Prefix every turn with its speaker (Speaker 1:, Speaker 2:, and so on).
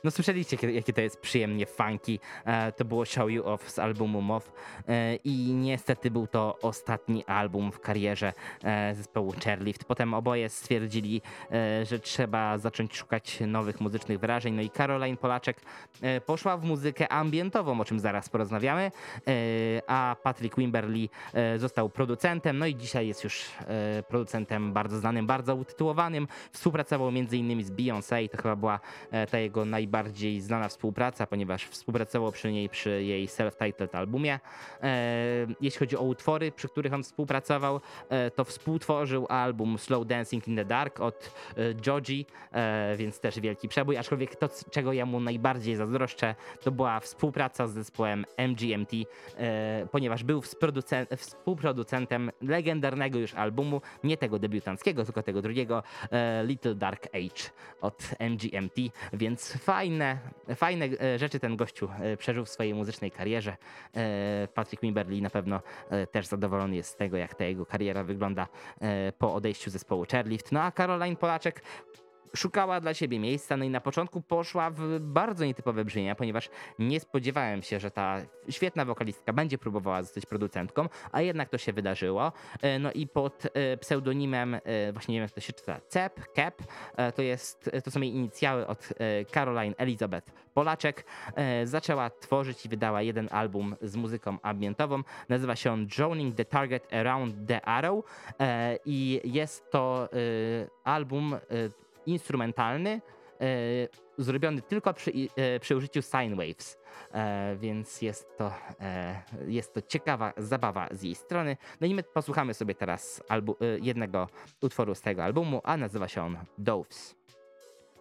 Speaker 1: No słyszeliście, jakie to jest przyjemnie funky. To było Show You Off z albumu Moth i niestety był to ostatni album w karierze zespołu Chairlift. Potem oboje stwierdzili, że trzeba zacząć szukać nowych muzycznych wyrażeń. No i Caroline Polaczek poszła w muzykę ambientową, o czym zaraz porozmawiamy, a Patrick Wimberly został producentem, no i dzisiaj jest już producentem bardzo znanym, bardzo utytułowanym. Współpracował m.in. z Beyoncé i to chyba była ta jego najbardziej znana współpraca, ponieważ współpracował przy niej przy jej self-titled albumie. Jeśli chodzi o utwory, przy których on współpracował, to współtworzył album Slow Dancing in the Dark od Joji, więc też wielki przebój, aczkolwiek to, czego ja mu najbardziej zazdroszczę, to była współpraca z zespołem MGMT, ponieważ był współproducentem legendarnego już albumu, nie tego debiutanckiego, tylko tego drugiego, Little Dark Age od MGMT, więc fajne rzeczy ten gościu przeżył w swojej muzycznej karierze. Patrick Wimberly na pewno też zadowolony jest z tego, jak ta jego kariera wygląda po odejściu zespołu Chairlift. No a Caroline Polaczek szukała dla siebie miejsca, no i na początku poszła w bardzo nietypowe brzmienia, ponieważ nie spodziewałem się, że ta świetna wokalistka będzie próbowała zostać producentką, a jednak to się wydarzyło. No i pod pseudonimem, właśnie nie wiem jak to się czyta, Cap, to są jej inicjały od Caroline Elizabeth Polaczek, zaczęła tworzyć i wydała jeden album z muzyką ambientową. Nazywa się on Droning the Target Around the Arrow i jest to album instrumentalny, zrobiony tylko przy użyciu sine waves, więc jest to ciekawa zabawa z jej strony. No i my posłuchamy sobie teraz jednego utworu z tego albumu, a nazywa się on Doves.